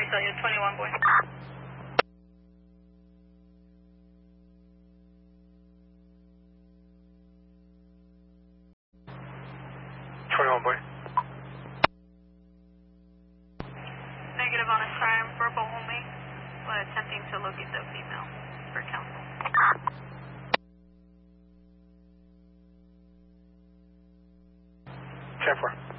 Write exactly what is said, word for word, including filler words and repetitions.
tell you, twenty-one boy. twenty-one boy. Negative on his crime, verbal only, but attempting to locate the female for counsel. ten four.